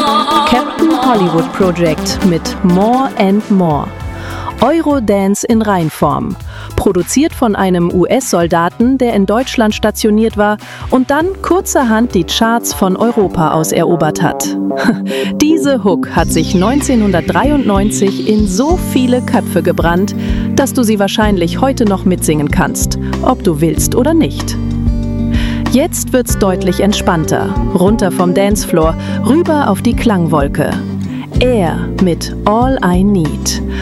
Captain Hollywood Project mit More and More. Eurodance in Reinform. Produziert von einem US-Soldaten, der in Deutschland stationiert war und dann kurzerhand die Charts von Europa aus erobert hat. Diese Hook hat sich 1993 in so viele Köpfe gebrannt, dass du sie wahrscheinlich heute noch mitsingen kannst, ob du willst oder nicht. Jetzt wird's deutlich entspannter, runter vom Dancefloor, rüber auf die Klangwolke. Er mit All I Need.